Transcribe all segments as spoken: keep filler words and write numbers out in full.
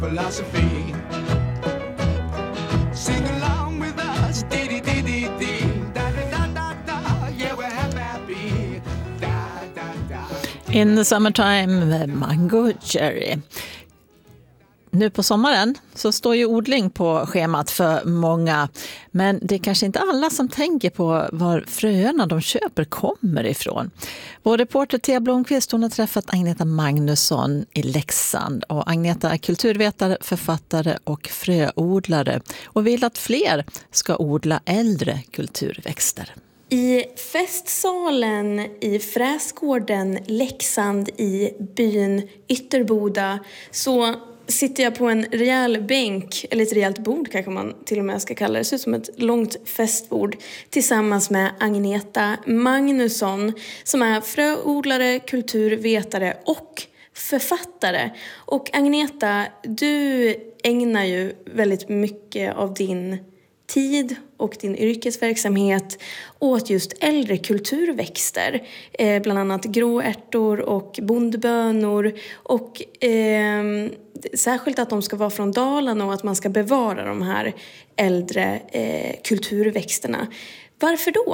philosophy. Sing along with us, dee dee dee dee dee, da da da da da, yeah we're happy, da da da. In the summertime med Mango Cherry. Nu på sommaren så står ju odling på schemat för många, men det är kanske inte alla som tänker på var fröerna de köper kommer ifrån. Vår reporter Thea Blomqvist, hon har träffat Agneta Magnusson i Leksand, och Agneta är kulturvetare, författare och fröodlare och vill att fler ska odla äldre kulturväxter. I festsalen i Fräsgården, Leksand, i byn Ytterboda, så sitter jag på en rejäl bänk, eller ett rejält bord kanske man till och med ska kalla det. Det ser ut som ett långt festbord tillsammans med Agneta Magnusson som är fröodlare, kulturvetare och författare. Och Agneta, du ägnar ju väldigt mycket av din tid och din yrkesverksamhet åt just äldre kulturväxter. Eh, bland annat gråärtor och bondbönor. Och eh, särskilt att de ska vara från Dalarna och att man ska bevara de här äldre eh, kulturväxterna. Varför då?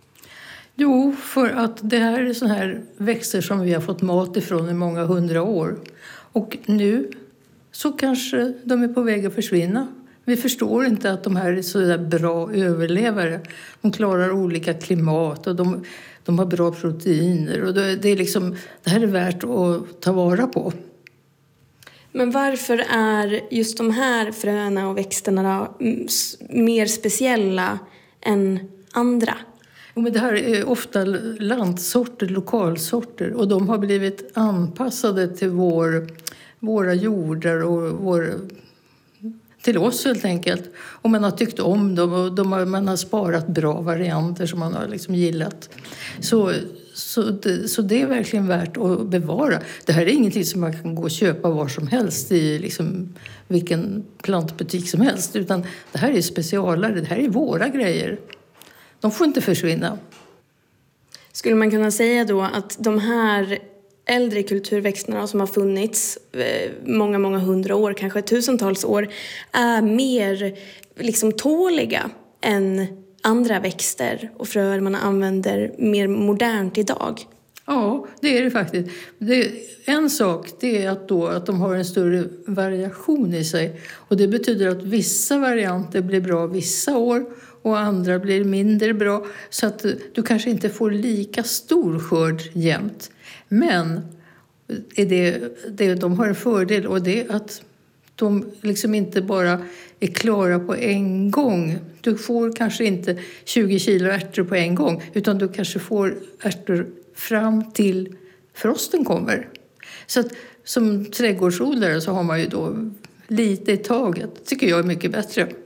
Jo, för att det här är såna här växter som vi har fått mat ifrån i många hundra år. Och nu så kanske de är på väg att försvinna. Vi förstår inte att de här är så där bra överlevare. De klarar olika klimat och de, de har bra proteiner. Och det, är liksom, det här är värt att ta vara på. Men varför är just de här fröna och växterna mer speciella än andra? Jo, men det här är ofta landsorter, lokalsorter. Och de har blivit anpassade till vår, våra jordar och vår... till oss helt enkelt. Och man har tyckt om dem och de har, man har sparat bra varianter som man har liksom gillat. Så, så, det, så det är verkligen värt att bevara. Det här är ingenting som man kan gå och köpa var som helst i liksom vilken plantbutik som helst. Utan det här är specialare, det här är våra grejer. De får inte försvinna. Skulle man kunna säga då att de här äldre kulturväxterna som har funnits många, många hundra år, kanske tusentals år, är mer liksom tåliga än andra växter och fröer man använder mer modernt idag? Ja, det är det faktiskt. Det, en sak det är att, då, att de har en större variation i sig. Och det betyder att vissa varianter blir bra vissa år och andra blir mindre bra. Så att du kanske inte får lika stor skörd jämt. Men är det, det, de har en fördel, och det är att de liksom inte bara är klara på en gång. Du får kanske inte tjugo kilo ärtor på en gång, utan du kanske får ärtor fram till frosten kommer. Så att som trädgårdsodlare så har man ju då lite i taget. Tycker jag är mycket bättre.